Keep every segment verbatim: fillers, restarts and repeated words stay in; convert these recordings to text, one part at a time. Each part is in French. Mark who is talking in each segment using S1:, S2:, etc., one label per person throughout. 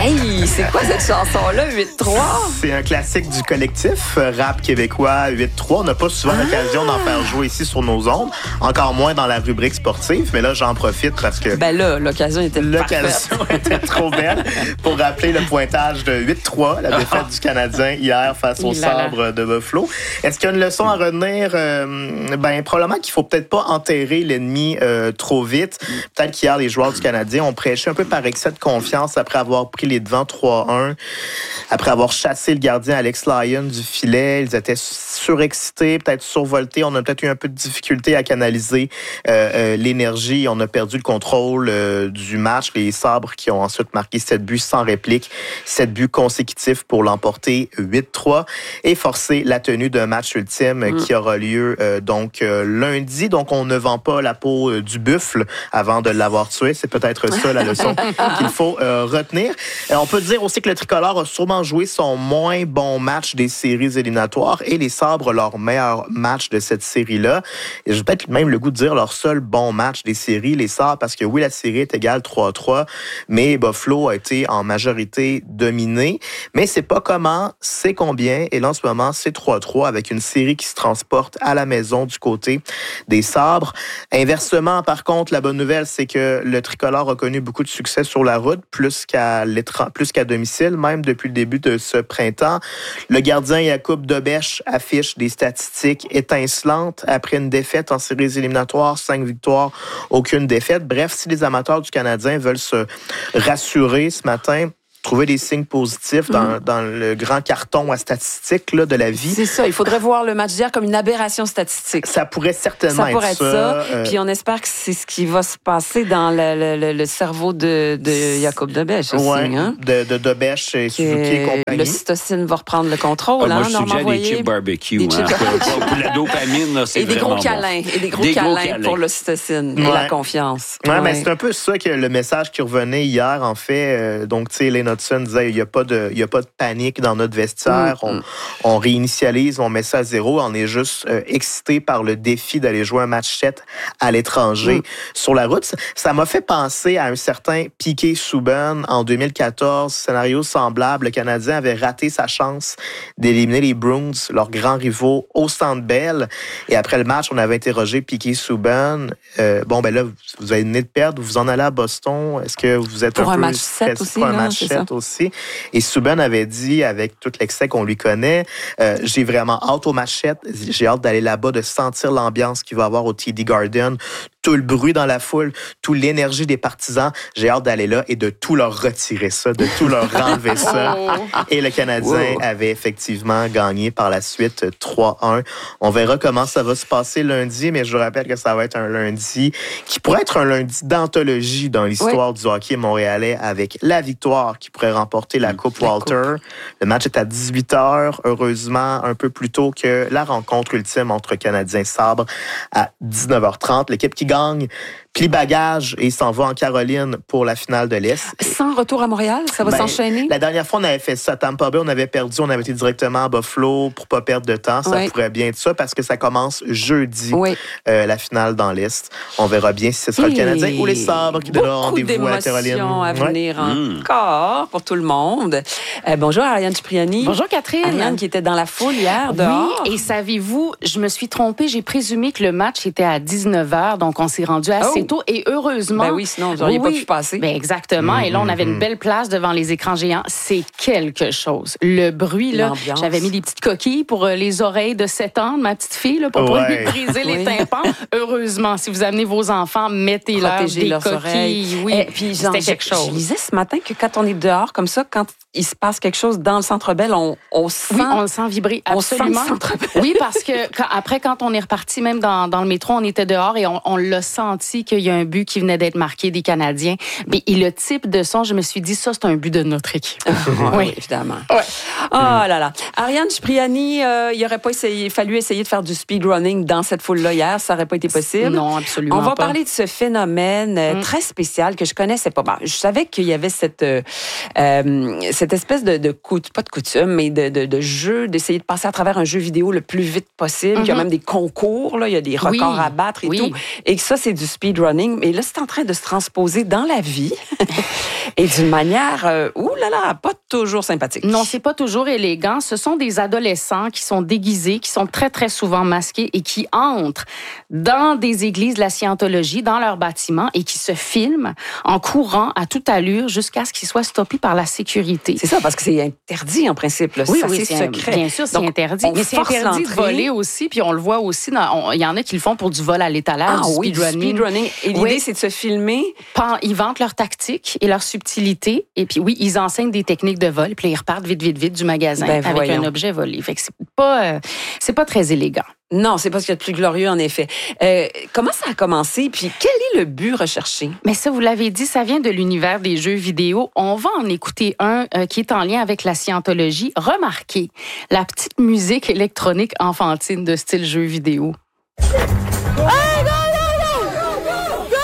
S1: Hey, c'est quoi cette chanson-là, huit trois?
S2: C'est un classique du collectif rap québécois huit trois. On n'a pas souvent ah. l'occasion d'en faire jouer ici sur nos ondes, encore moins dans la rubrique sportive, mais là, j'en profite parce que...
S1: Ben là, l'occasion était
S2: L'occasion
S1: parfaite.
S2: était trop belle pour rappeler le pointage de huit trois, la défaite du Canadien hier face aux Sabres de Buffalo. Est-ce qu'il y a une leçon à retenir? Euh, ben, probablement qu'il faut peut-être pas enterrer l'ennemi euh, trop vite. Peut-être qu'hier, les joueurs du Canadien ont prêché un peu par excès de confiance après avoir pris les devants trois un, après avoir chassé le gardien Alex Lyon du filet. Ils étaient surexcités, peut-être survoltés. On a peut-être eu un peu de difficulté à canaliser euh, euh, l'énergie. On a perdu le contrôle euh, du match. Les Sabres qui ont ensuite marqué sept buts sans réplique, sept buts consécutifs pour l'emporter huit trois et forcer la tenue d'un match ultime mm. qui aura lieu euh, donc euh, lundi. Donc, on ne vend pas la peau euh, du buffle avant de l'avoir tué. C'est peut-être ça la leçon qu'il faut euh, retenir. Euh, on peut dire aussi que le tricolore a sûrement joué son moins bon match des séries éliminatoires et les Sabres leur meilleur match de cette série-là. Et j'ai peut-être même le goût de dire leur seul bon match des séries, les Sabres, parce que oui, la série est égale trois trois, mais Buffalo a été en majorité dominé. Mais c'est pas comment, c'est combien. Et là, en ce moment, c'est trois trois avec une série qui se transporte à la maison du côté des Sabres. Inversement, par contre, la bonne nouvelle, c'est que le tricolore a connu beaucoup de succès sur la route, plus qu'à plus qu'à domicile, même depuis le début de ce printemps. Le gardien Jakub Dobeš affiche des statistiques étincelantes après une défaite en séries éliminatoires, cinq victoires, aucune défaite. Bref, si les amateurs du Canadien veulent se rassurer ce matin, trouver des signes positifs dans, mmh. dans le grand carton à statistiques là, de la vie.
S1: C'est ça. Il faudrait voir le match d'hier comme une aberration statistique.
S2: Ça pourrait certainement
S1: ça pourrait
S2: être ça.
S1: ça.
S2: Euh...
S1: Puis on espère que c'est ce qui va se passer dans le, le, le cerveau de, de Jakub Dobeš aussi.
S2: Oui, hein? de, de Dobeš et Suzuki et compagnie.
S1: Le cytocine va reprendre le contrôle.
S3: Ah,
S1: hein,
S3: moi, je suggère des chips barbecue. Des hein, chips pour la dopamine, là, c'est
S1: et des
S3: vraiment
S1: gros câlins.
S3: bon.
S1: Et des gros
S3: des
S1: câlins,
S3: gros câlins
S1: pour l'ocytocine
S2: ouais.
S1: et la confiance.
S2: Oui,
S1: ouais.
S2: mais c'est un peu ça que le message qui revenait hier, en fait. Euh, donc, tu sais, Lane Hudson disait il n'y a pas de il n'y a pas de panique dans notre vestiaire. Mm, on, mm. on réinitialise, on met ça à zéro. On est juste euh, excité par le défi d'aller jouer un match sept à l'étranger mm. sur la route. Ça m'a fait penser à un certain Piquet Souban en deux mille quatorze. Scénario semblable. Le Canadien avait raté sa chance d'éliminer les Bruins, leurs grands rivaux, au Centre Bell. Et après le match, on avait interrogé Piquet Souban. Euh, bon, ben là, vous avez venez de perdre. Vous en allez à Boston. Est-ce que vous êtes
S1: pour
S2: un,
S1: un
S2: peu
S1: match sept aussi,
S2: pour un
S1: là,
S2: match
S1: c'est
S2: sept
S1: ça.
S2: aussi? Et Souban avait dit, avec tout l'excès qu'on lui connaît, euh, j'ai vraiment hâte au match sept. J'ai hâte d'aller là-bas, de sentir l'ambiance qu'il va y avoir au T D Garden, tout le bruit dans la foule, toute l'énergie des partisans. J'ai hâte d'aller là et de tout leur retirer ça, de tout leur enlever ça. Et le Canadien wow. avait effectivement gagné par la suite trois un. On verra comment ça va se passer lundi, mais je vous rappelle que ça va être un lundi qui pourrait être un lundi d'anthologie dans l'histoire oui. du hockey montréalais avec la victoire qui pourrait remporter la Coupe la Walter. Coupe. Le match est à dix-huit heures, heureusement, un peu plus tôt que la rencontre ultime entre Canadiens et Sabres à dix-neuf heures trente. L'équipe qui gagne plie bagage et s'en va en Caroline pour la finale de l'Est.
S1: Sans retour à Montréal, ça va ben, s'enchaîner?
S2: La dernière fois, on avait fait ça à Tampa Bay, on avait perdu, on avait été directement à Buffalo pour pas perdre de temps. Ça oui. pourrait bien être ça parce que ça commence jeudi, oui. euh, la finale dans l'Est. On verra bien si ce sera et le Canadien ou les Sabres qui donnera rendez-vous à Caroline.
S1: Beaucoup d'émotions à venir ouais. encore pour tout le monde. Euh, bonjour Ariane Cipriani.
S4: Bonjour Catherine.
S1: Ariane qui était dans la foule hier dehors.
S4: Oui, et savez-vous, je me suis trompée, j'ai présumé que le match était à dix-neuf heures, donc on s'est rendu assez oh. tôt et heureusement.
S1: Ben oui, sinon vous n'auriez oui, pas pu passer.
S4: Ben exactement, mmh, et là on avait mmh. une belle place devant les écrans géants. C'est quelque chose. Le bruit, là, l'ambiance. J'avais mis des petites coquilles pour les oreilles de sept ans de ma petite fille, là, pour ouais. pas lui briser les tympans. Heureusement, si vous amenez vos enfants, mettez-leur des
S1: leurs
S4: coquilles.
S1: Oreilles.
S4: Oui,
S1: et puis c'était quelque chose. Je lisais ce matin que quand on est dehors comme ça, quand il se passe quelque chose dans le Centre Bell, on, on sent...
S4: Oui, on le sent vibrer, absolument.
S1: On sent
S4: oui, parce que quand, après, quand on est reparti, même dans, dans le métro, on était dehors et on, on l'a senti qu'il y a un but qui venait d'être marqué des Canadiens. Mais, et le type de son, je me suis dit, ça, c'est un but de notre équipe.
S1: oui, oui, évidemment. Ouais. Oh mm. là là. Ariane Cipriani, euh, il aurait pas essayé, fallu essayer de faire du speedrunning dans cette foule-là hier. Ça n'aurait pas été possible.
S4: Non, absolument
S1: On va
S4: pas.
S1: parler de ce phénomène euh, mm. très spécial que je connaissais pas. Bon, je savais qu'il y avait cette, euh, euh, cette espèce de, de coup, pas de coutume, mais de, de, de jeu, d'essayer de passer à travers un jeu vidéo le plus vite possible. Mm-hmm. Il y a même des concours, là, il y a des records oui. à battre et
S4: oui.
S1: tout. Et que ça, c'est du speedrunning. Mais là, c'est en train de se transposer dans la vie. Et d'une manière, euh, ouh là là, pas toujours sympathique.
S4: Non, c'est pas toujours élégant. Ce sont des adolescents qui sont déguisés, qui sont très, très souvent masqués et qui entrent dans des églises de la scientologie, dans leurs bâtiments et qui se filment en courant à toute allure jusqu'à ce qu'ils soient stoppés par la sécurité.
S1: C'est ça, parce que c'est interdit en principe. Là.
S4: Oui,
S1: ça,
S4: oui,
S1: c'est,
S4: c'est
S1: secret.
S4: Un, bien sûr, c'est Donc, interdit. Mais c'est interdit l'entrée. de voler aussi, puis on le voit aussi. Il y en a qui le font pour du vol à l'étalage,
S1: ah,
S4: du
S1: oui,
S4: speedrunning.
S1: Du speedrunning. Et l'idée, oui. c'est de se filmer.
S4: Ils vantent leur tactique et leur subtilité. Et puis oui, ils enseignent des techniques de vol. Puis là, ils repartent vite, vite, vite du magasin ben, avec voyons. un objet volé. Fait que c'est pas, euh, c'est pas très élégant.
S1: Non, c'est pas ce qu'il y a de plus glorieux, en effet. Euh, comment ça a commencé? Puis quel est le but recherché?
S4: Mais ça, vous l'avez dit, ça vient de l'univers des jeux vidéo. On va en écouter un euh, qui est en lien avec la scientologie. Remarquez la petite musique électronique enfantine de style jeu vidéo. Hey, go, go, go! Go,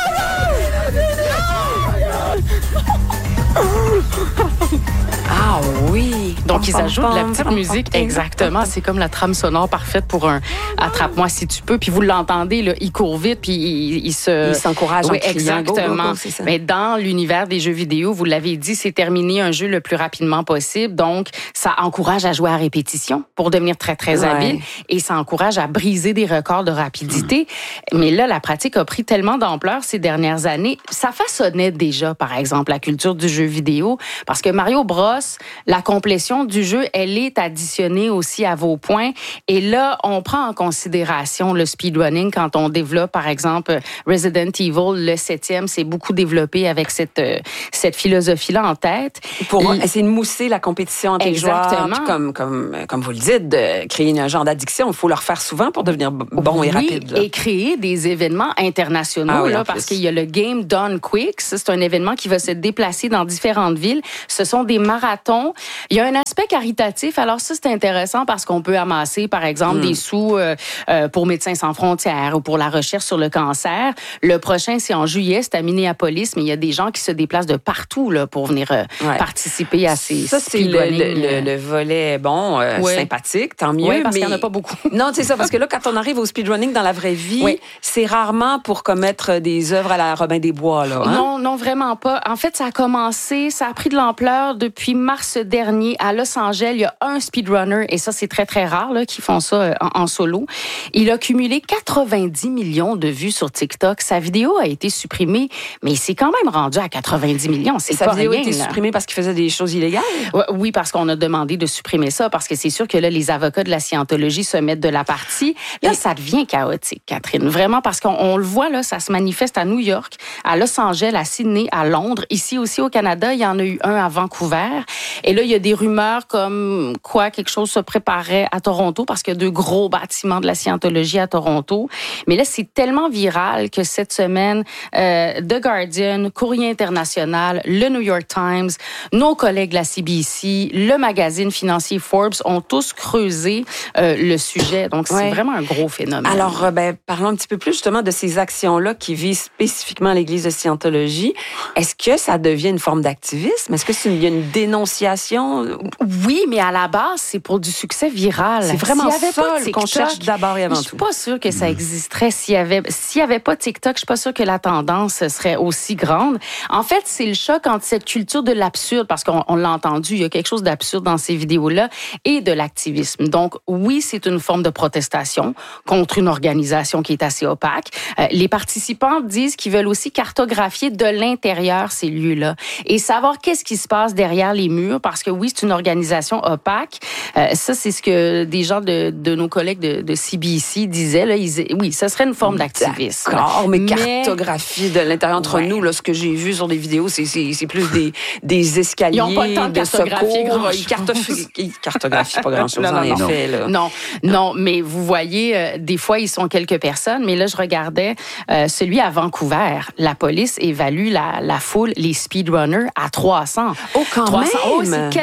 S4: go, go!
S1: Ah oui!
S4: Donc, ils ajoutent de la petite musique. Exactement. C'est comme la trame sonore parfaite pour un Attrape-moi si tu peux. Puis vous l'entendez, là, il court vite, puis il, il se...
S1: Il s'encourage
S4: oui,
S1: en criant.
S4: Exactement.
S1: Go, go, go, c'est ça.
S4: Mais dans l'univers des jeux vidéo, vous l'avez dit, c'est terminer un jeu le plus rapidement possible. Donc, ça encourage à jouer à répétition pour devenir très, très ouais. habile. Et ça encourage à briser des records de rapidité. Mmh. Mais là, la pratique a pris tellement d'ampleur ces dernières années. Ça façonnait déjà, par exemple, la culture du jeu vidéo. Parce que Mario Bros, la complétion du jeu, elle est additionnée aussi à vos points. Et là, on prend en considération le speedrunning quand on développe, par exemple, Resident Evil, le septième, c'est beaucoup développé avec cette, cette philosophie-là en tête.
S1: Pour Et... essayer de mousser la compétition entre
S4: Exactement.
S1: les joueurs. Puis comme, comme, comme vous le dites, de créer un genre d'addiction, il faut le refaire souvent pour devenir bon
S4: oui,
S1: et rapide. Là.
S4: Et créer des événements internationaux, ah oui, là, parce qu'il y a le Game Done Quick. C'est un événement qui va se déplacer dans différentes villes. Ce sont des marathons. Il y a un aspect caritatif. Alors ça, c'est intéressant parce qu'on peut amasser, par exemple, mm. des sous euh, euh, pour Médecins sans frontières ou pour la recherche sur le cancer. Le prochain, c'est en juillet, c'est à Minneapolis, mais il y a des gens qui se déplacent de partout là, pour venir euh, ouais. participer à ces
S1: Ça, c'est le, le, le, le volet, bon, euh, ouais. sympathique, tant mieux.
S4: Oui, parce
S1: mais...
S4: qu'il n'y en a pas beaucoup.
S1: Non, c'est ça, parce que là, quand on arrive au speedrunning dans la vraie vie, oui. c'est rarement pour commettre des œuvres à la Robin des Bois. Là, hein?
S4: Non, non, vraiment pas. En fait, ça a commencé, ça a pris de l'ampleur depuis mars dernier à Los Angeles. Il y a un speedrunner, et ça, c'est très, très rare, là, qui font ça en, en solo. Il a cumulé quatre-vingt-dix millions de vues sur TikTok. Sa vidéo a été supprimée, mais il s'est quand même rendu à quatre-vingt-dix millions. C'est
S1: Sa
S4: pas
S1: vidéo
S4: rien,
S1: a été
S4: là.
S1: supprimée parce qu'il faisait des choses illégales?
S4: Oui, parce qu'on a demandé de supprimer ça, parce que c'est sûr que là, les avocats de la scientologie se mettent de la partie. Là, et... ça devient chaotique, Catherine. Vraiment, parce qu'on on le voit, là, ça se manifeste à New York, à Los Angeles, à Sydney, à Londres. Ici aussi, au Canada, il y en a eu un à Vancouver. Et là, il y a des rumeurs comme quoi quelque chose se préparait à Toronto, parce qu'il y a deux gros bâtiments de la scientologie à Toronto. Mais là, c'est tellement viral que cette semaine, euh, The Guardian, Courrier international, le New York Times, nos collègues de la C B C, le magazine financier Forbes ont tous creusé euh, le sujet. Donc, c'est ouais. vraiment un gros phénomène.
S1: Alors, ben, parlons un petit peu plus justement de ces actions-là qui visent spécifiquement l'Église de Scientologie. Est-ce que ça devient une forme d'activisme? Est-ce que c'est une, il y a une dénonciation?
S4: Oui, mais à la base, c'est pour du succès viral.
S1: C'est vraiment ça TikTok, qu'on cherche d'abord et avant tout.
S4: Je suis pas sûre que ça existerait s'il y avait, s'il y avait pas TikTok. Je suis pas sûre que la tendance serait aussi grande. En fait, c'est le choc entre cette culture de l'absurde, parce qu'on on l'a entendu, il y a quelque chose d'absurde dans ces vidéos-là, et de l'activisme. Donc, oui, c'est une forme de protestation contre une organisation qui est assez opaque. Euh, les participants disent qu'ils veulent aussi cartographier de l'intérieur ces lieux-là et savoir qu'est-ce qui se passe derrière les murs, parce que oui, c'est une organisation opaque. Euh, ça, c'est ce que des gens de, de nos collègues de, de C B C disaient. Là. Ils, oui, ça serait une forme d'activisme.
S1: D'accord, mais, mais cartographie de l'intérieur entre ouais. nous, là, ce que j'ai vu sur des vidéos, c'est, c'est, c'est plus des, des escaliers.
S4: Ils n'ont pas le temps de,
S1: de
S4: cartographier
S1: secours. Ils cartographient, ils cartographient pas grand-chose, non, non, en
S4: non.
S1: effet. Là.
S4: Non, non, mais vous voyez, euh, des fois, ils sont quelques personnes, mais là, je regardais euh, celui à Vancouver. La police évalue la, la foule, les speedrunners, à trois cents.
S1: Oh, quand
S4: trois cents.
S1: même!
S4: Oh, c'est quelque chose de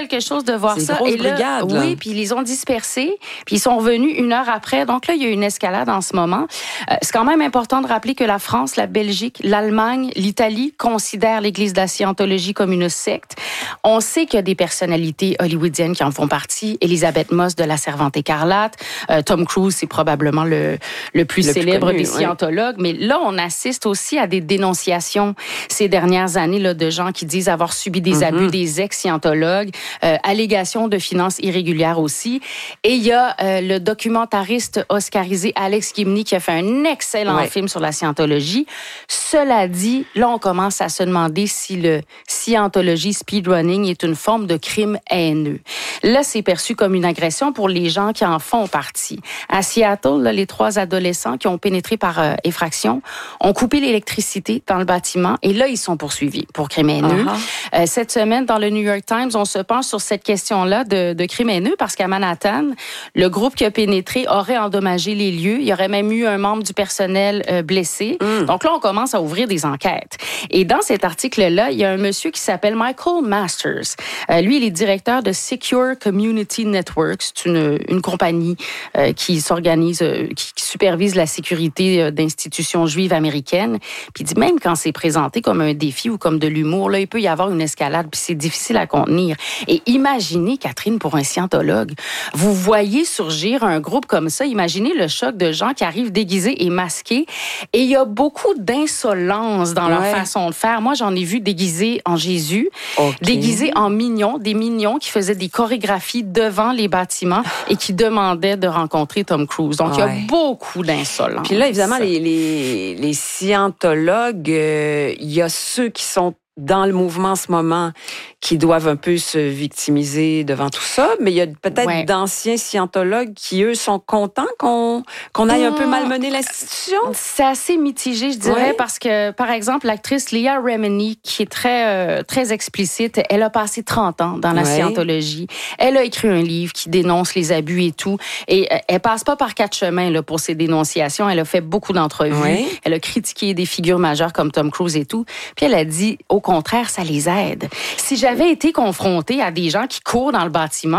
S4: de voir
S1: c'est
S4: ça.
S1: Grosse
S4: et là,
S1: brigade, là.
S4: oui, puis ils les ont dispersés, puis ils sont revenus une heure après. Donc là, il y a une escalade en ce moment. Euh, c'est quand même important de rappeler que la France, la Belgique, l'Allemagne, l'Italie considèrent l'Église de la Scientologie comme une secte. On sait qu'il y a des personnalités hollywoodiennes qui en font partie. Elisabeth Moss de La Servante écarlate. Euh, Tom Cruise, c'est probablement le, le plus
S1: le
S4: célèbre
S1: plus connu,
S4: des scientologues. Oui. Mais là, on assiste aussi à des dénonciations ces dernières années là, de gens qui disent avoir subi des mm-hmm. abus, des ex-scientologues, euh, allégations de finances irrégulières aussi. Et il y a euh, le documentariste oscarisé Alex Gibney qui a fait un excellent ouais. film sur la scientologie. Cela dit, là, on commence à se demander si le scientologie speedrunning est une forme de crime haineux. Là, c'est perçu comme une agression pour les gens qui en font partie. À Seattle, là, les trois adolescents qui ont pénétré par euh, effraction ont coupé l'électricité dans le bâtiment et là, ils sont poursuivis pour crime haineux. Uh-huh. Euh, cette semaine, dans le New York Times, on se penche sur cette question-là de, de crime haineux parce qu'à Manhattan, le groupe qui a pénétré aurait endommagé les lieux. Il y aurait même eu un membre du personnel euh, blessé. Mm. Donc là, on commence à ouvrir des enquêtes. Et dans cet article-là, il y a un monsieur qui s'appelle Michael Masters. Euh, lui, il est directeur de Secure Community Networks. C'est une, une compagnie euh, qui s'organise, euh, qui, qui supervise la sécurité euh, d'institutions juives américaines. Puis il dit, même quand c'est présenté comme un défi ou comme de l'humour, là, il peut y avoir une escalade, puis c'est difficile à contenir. Et imaginez, Catherine, pour un scientologue, vous voyez surgir un groupe comme ça, imaginez le choc de gens qui arrivent déguisés et masqués. Et il y a beaucoup d'insolence dans ouais. leur façon de faire. Moi, j'en ai vu déguisés en Jésus, okay. déguisés en mignons, des mignons qui faisaient des chorégraphies devant les bâtiments et qui demandaient de rencontrer Tom Cruise. Donc, ouais. il y a beaucoup d'insolence.
S1: Puis là, évidemment, les, les, les scientologues, euh, il y a ceux qui sont dans le mouvement en ce moment qui doivent un peu se victimiser devant tout ça, mais il y a peut-être ouais. d'anciens scientologues qui, eux, sont contents qu'on, qu'on aille un peu malmener l'institution.
S4: C'est assez mitigé, je dirais, ouais. parce que, par exemple, l'actrice Leah Remini, qui est très, euh, très explicite, elle a passé trente ans dans la ouais. scientologie. Elle a écrit un livre qui dénonce les abus et tout, et euh, elle passe pas par quatre chemins là, pour ses dénonciations. Elle a fait beaucoup d'entrevues. Ouais. Elle a critiqué des figures majeures comme Tom Cruise et tout. Puis elle a dit, au contraire, ça les aide. Si j'avais été confrontée à des gens qui courent dans le bâtiment